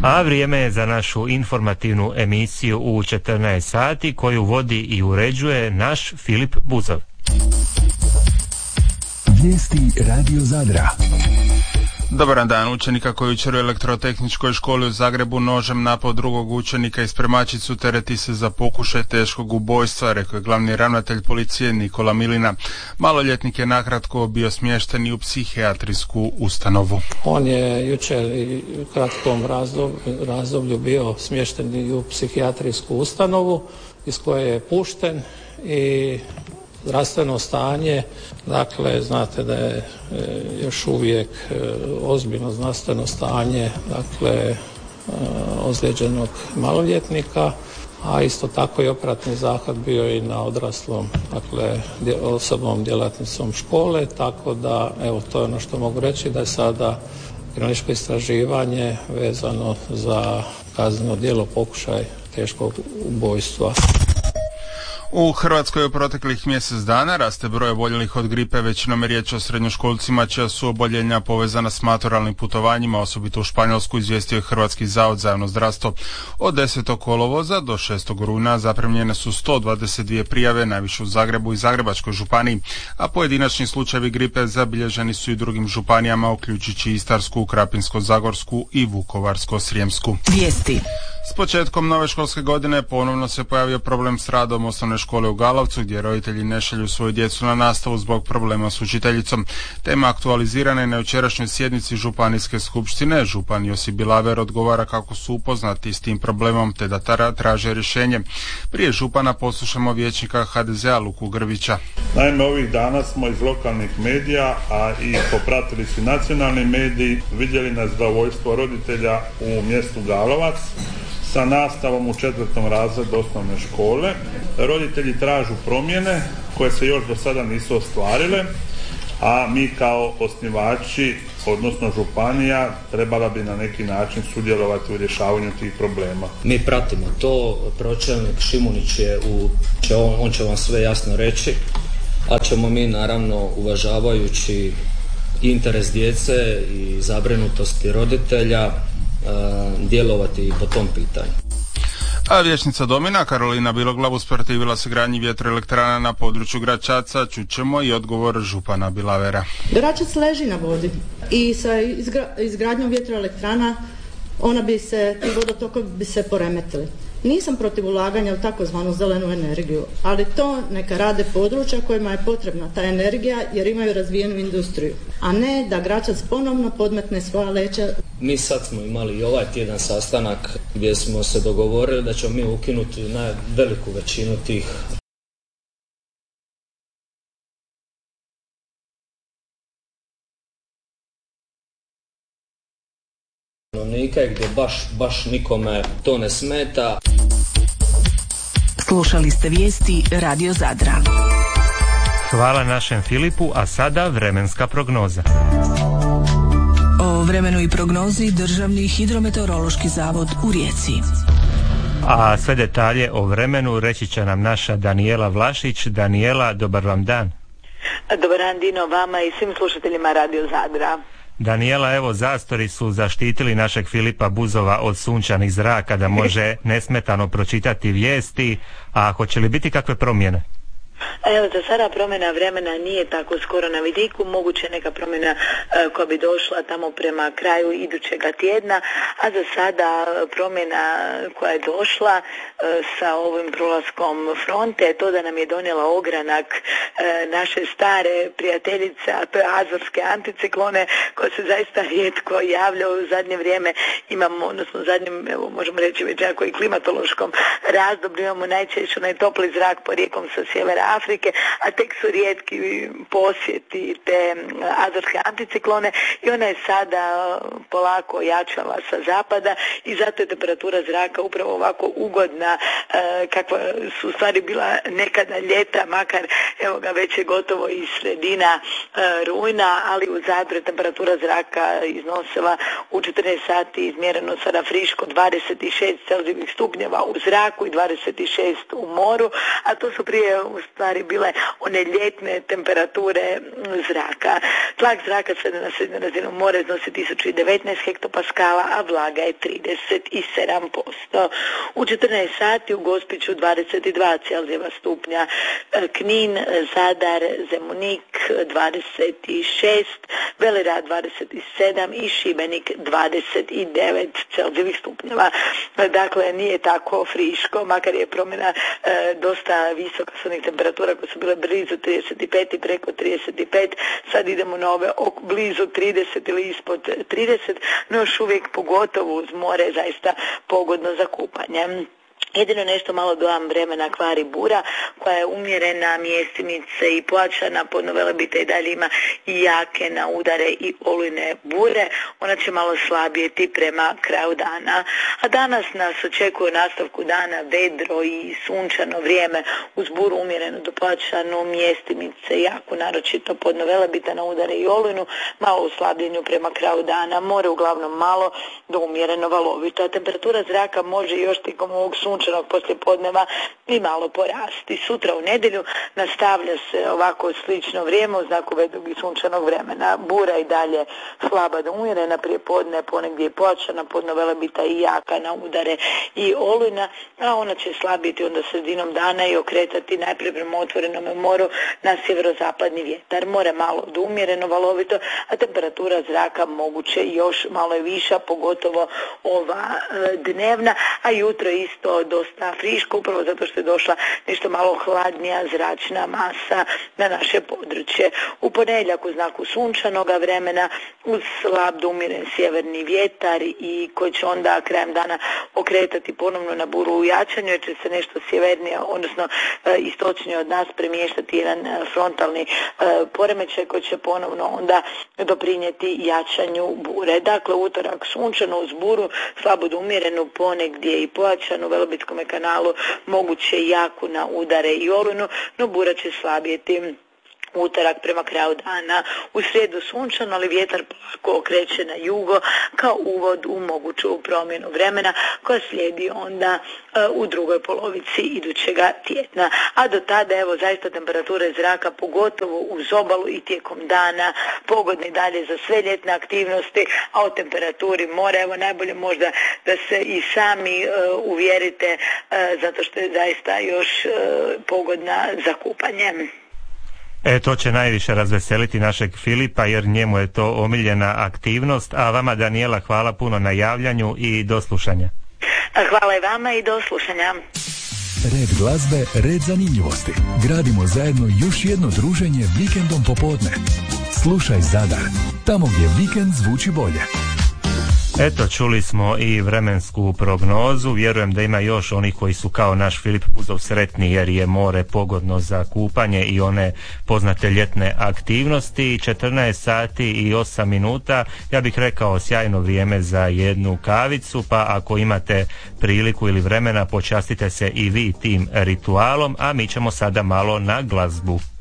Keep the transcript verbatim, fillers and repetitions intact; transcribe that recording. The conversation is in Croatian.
A vrijeme je za našu informativnu emisiju u četrnaest sati koju vodi i uređuje naš Filip Buzov. Vijesti Radio Zadra. Dobar dan. Učenika koji jučer u Elektrotehničkoj školi u Zagrebu nožem napao drugog učenika i spremačicu tereti se za pokušaj teškog ubojstva, rekao je glavni ravnatelj policije Nikola Milina. Maloljetnik je nakratko bio smješten i u psihijatrijsku ustanovu. On je jučer i u kratkom razdoblju, razdoblju bio smješten i u psihijatrijsku ustanovu iz koje je pušten i zdravstveno stanje, dakle, znate da je e, još uvijek e, ozbiljno zdravstveno stanje, dakle, e, ozlijeđenog maloljetnika, a isto tako i operativni zahvat bio i na odraslom, dakle, dje, osobom djelatnicom škole, tako da, evo, to je ono što mogu reći, da je sada kriminalističko istraživanje vezano za kazneno djelo pokušaj teškog ubojstva. U Hrvatskoj u proteklih mjesec dana raste broj oboljelih od gripe, većinom je riječ o srednjoškolcima čija su oboljenja povezana s maturalnim putovanjima, osobito u Španjolsku, izvijestio je Hrvatski zavod za javno zdravstvo. Od desetog kolovoza do šestog rujna zaprimljene su sto dvadeset dvije prijave, najviše u Zagrebu i Zagrebačkoj županiji, a pojedinačni slučajevi gripe zabilježeni su i drugim županijama, uključujući Istarsku, Krapinsko-zagorsku i Vukovarsko-srijemsku. Vijesti. S početkom nove školske godine ponovno se pojavio problem s radom osnovne škole u Galovcu, gdje roditelji ne šalju svoju djecu na nastavu zbog problema s učiteljicom. Tema aktualizirana je na jučerašnjoj sjednici Županijske skupštine. Župan Josip Bilaver odgovara kako su upoznati s tim problemom te da tra- traže rješenje. Prije župana poslušamo vijećnika ha de zea Luku Grvića. Naime, ovih dana smo iz lokalnih medija, a i popratili su nacionalni mediji, vidjeli nezadovoljstvo roditelja u mjestu Galovac sa nastavom u četvrtom razredu osnovne škole. Roditelji tražu promjene koje se još do sada nisu ostvarile, a mi kao osnivači, odnosno županija, trebala bi na neki način sudjelovati u rješavanju tih problema. Mi pratimo to, pročelnik Šimunić je u, će on, on će vam sve jasno reći, a ćemo mi naravno uvažavajući interes djece i zabrinutosti roditelja djelovati po tom pitanju. A vijećnica Domina Karolina Biloglav usprotivila se gradnji vjetroelektrana na području Gračaca. Čućemo i odgovor župana Bilavera. Gračac leži na vodi i sa izgra, izgradnjom vjetroelektrana ona bi se, ti vodotokovi bi se poremetili. Nisam protiv ulaganja u takozvanu zelenu energiju, ali to neka rade područja kojima je potrebna ta energija jer imaju razvijenu industriju, a ne da Gračac ponovno podmetne svoja leđa. Mi sad smo imali i ovaj tjedan sastanak gdje smo se dogovorili da ćemo mi ukinuti na veliku većinu tih gdje baš, baš nikome to ne smeta. Slušali ste vijesti Radio Zadra. Hvala našem Filipu, a sada vremenska prognoza. O vremenu i prognozi Državni hidrometeorološki zavod u Rijeci. A sve detalje o vremenu reći će nam naša Danijela Vlašić. Danijela, dobar vam dan. Dobar dan Dino, vama i svim slušateljima Radio Zadra. Danijela, evo, zastori su zaštitili našeg Filipa Buzova od sunčanih zraka da može nesmetano pročitati vijesti, a hoće li biti kakve promjene? Evo, za sada promjena vremena nije tako skoro na vidiku, moguće neka promjena e, koja bi došla tamo prema kraju idućega tjedna, a za sada promjena koja je došla e, sa ovim prolaskom fronte je to da nam je donijela ogranak e, naše stare prijateljice, a to je azorske anticiklone, koje se zaista rijetko javljaju u zadnje vrijeme. Imamo, odnosno u zadnjem, evo, možemo reći već jako i klimatološkom razdoblju, imamo najčešće onaj topli zrak porijeklom sa sjevera Afrike, a tek su rijetki posjeti te azorske anticiklone i ona je sada polako ojačala sa zapada i zato je temperatura zraka upravo ovako ugodna kakva su u stvari bila nekada ljeta, makar evo ga već je gotovo i sredina rujna, ali u Zadru je temperatura zraka iznosila u četrnaest sati izmjereno sada friško dvadeset šest celzijevih stupnjeva u zraku i dvadeset šest u moru, a to su prije stvari bile one ljetne temperature zraka. Tlak zraka sada na srednju razinu mora iznosi tisuću devetnaest hektopaskala, a vlaga je trideset sedam posto. U četrnaest sati u Gospiću dvadeset dva Celzijeva stupnja, Knin, Zadar, Zemunik dvadeset šest, Velirad dvadeset sedam i Šibenik dvadeset devet Celzijevih stupnjeva. Dakle, nije tako friško, makar je promjena e, dosta visoka s onih temperatura koje su bile blizu trideset pet i preko trideset pet. Sad idemo na ove ok, blizu trideset ili ispod trideset, no još uvijek pogotovo uz more zaista pogodno za kupanje. Jedino nešto malo dojam vremena kvari bura, koja je umjerena, mjestimice i pojačana, Podno Velebita i dalje ima i jake na udare i olujne bure. Ona će malo slabijeti prema kraju dana. A danas nas očekuje nastavku dana vedro i sunčano vrijeme uz buru umjerenu do pojačanu, mjestimice jako, naročito Podno Velebita na udare i olujnu, malo u slabljenju prema kraju dana. More uglavnom malo do umjereno valovito. A temperatura zraka može još tijekom ovog sunčanog poslijepodneva i malo porasti. Sutra u nedjelju nastavlja se ovako slično vrijeme u znaku vedrog i sunčanog vremena. Bura i dalje slaba do umjerena, prije podne ponegdje je pojačana, Podno Velebita i jaka na udare i olujna, a ona će slabiti onda sredinom dana i okretati najprije prema otvorenom moru na sjeverozapadni vjetar. More malo do umjereno valovito, a temperatura zraka moguće još malo je viša, pogotovo ova e, dnevna, a jutro isto dosta friško, upravo zato što je došla nešto malo hladnija zračna masa na naše područje. U ponedjeljak u znaku sunčanoga vremena uz slab do umjeren sjeverni vjetar i koji će onda krajem dana okretati ponovno na buru u jačanju, jer će se nešto sjevernije, odnosno e, istočnije od nas premještati jedan e, frontalni e, poremećaj koji će ponovno onda doprinijeti jačanju bure. Dakle, utorak sunčano uz buru, slabo do umjerenu, ponegdje i pojačanu, Velebitskom kanalu moguće jaku na udare i olujnu, no bura će slabijeti utorak prema kraju dana. U srijedu sunčano, ali vjetar polako okreće na jugo kao uvod u moguću promjenu vremena koja slijedi onda uh, u drugoj polovici idućega tjedna. A do tada, evo, zaista temperature zraka, pogotovo uz obalu i tijekom dana, pogodni dalje za sve ljetne aktivnosti, a o temperaturi mora, evo, najbolje možda da se i sami uh, uvjerite, uh, zato što je zaista još uh, pogodna za kupanje. E, to će najviše razveseliti našeg Filipa, jer njemu je to omiljena aktivnost, a vama, Danijela, hvala puno na javljanju i do slušanja. Hvala i vama i do slušanja. Red glazbe, red zanimljivosti. Gradimo zajedno još jedno druženje vikendom popodne. Slušaj Zadar, tamo gdje vikend zvuči bolje. Eto, čuli smo i vremensku prognozu. Vjerujem da ima još onih koji su kao naš Filip Buzov sretni jer je more pogodno za kupanje i one poznate ljetne aktivnosti. četrnaest sati i osam minuta, ja bih rekao sjajno vrijeme za jednu kavicu, pa ako imate priliku ili vremena počastite se i vi tim ritualom, a mi ćemo sada malo na glazbu.